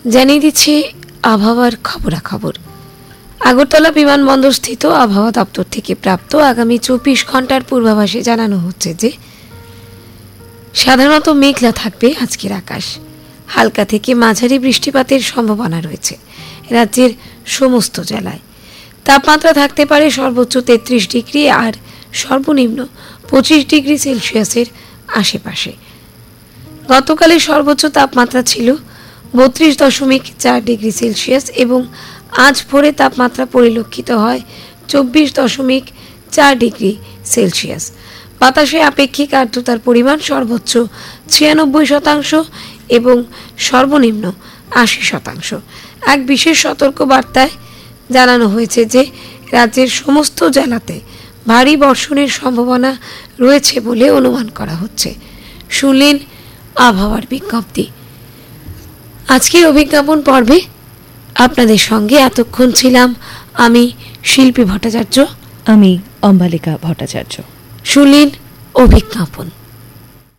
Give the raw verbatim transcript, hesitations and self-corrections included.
জানিয়ে দিচ্ছি আবহাওয়ার খবরাখবর। আগরতলা বিমানবন্দর স্থিত আবহাওয়া দপ্তর থেকে প্রাপ্ত আগামী চব্বিশ ঘন্টার পূর্বাভাসে জানানো হচ্ছে যে সাধারণত মেঘলা থাকবে আজকের আকাশ। হালকা থেকে মাঝারি বৃষ্টিপাতের সম্ভাবনা রয়েছে রাজ্যের সমস্ত জেলায়। তাপমাত্রা থাকতে পারে সর্বোচ্চ তেত্রিশ ডিগ্রি আর সর্বনিম্ন পঁচিশ ডিগ্রি সেলসিয়াসের আশেপাশে। গতকালের সর্বোচ্চ তাপমাত্রা ছিল বত্রিশ দশমিক চার ডিগ্রি সেলসিয়াস এবং আজ ভোরে তাপমাত্রা পরিলক্ষিত হয় চব্বিশ দশমিক চার ডিগ্রি সেলসিয়াস। বাতাসে আপেক্ষিক আর্দ্রতার পরিমাণ সর্বোচ্চ ছিয়ানব্বই শতাংশ এবং সর্বনিম্ন আশি শতাংশ। এক বিশেষ সতর্ক বার্তায় জানানো হয়েছে যে রাজ্যের সমস্ত জেলাতে ভারী বর্ষণের সম্ভাবনা রয়েছে বলে অনুমান করা হচ্ছে। শুনলেন আবহাওয়ার বিজ্ঞপ্তি। আজকের অভিজ্ঞাপন পর্বে আপনাদের সঙ্গে এতক্ষণ ছিলাম আমি শিল্পী ভট্টাচার্য, আমি অম্বালিকা ভট্টাচার্য। শুনলেন অভিজ্ঞাপন।